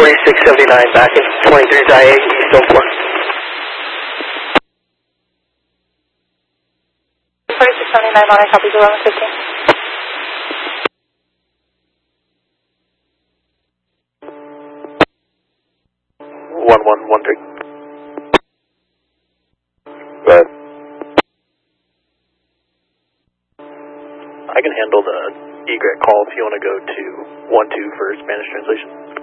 4679 back in 23's IA East 04. 4679 Monterey, copy 1115. 1113. Go ahead. I can handle the egret call if you want to go to 12 for Spanish translation.